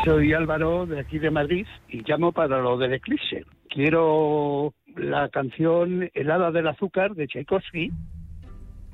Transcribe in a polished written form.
Soy Álvaro, de aquí de Madrid, y llamo para lo del eclipse. Quiero la canción El hada del azúcar, de Tchaikovsky,